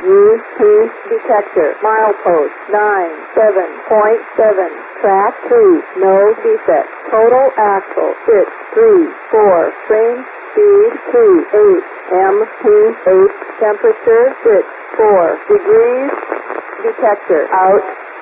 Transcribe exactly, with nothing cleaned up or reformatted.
Use piece detector. Milepost nine seven point seven. Track two. No defect. Total axle six three four. Frame speed two eight. M P eight. Temperature six four degrees. Detector out.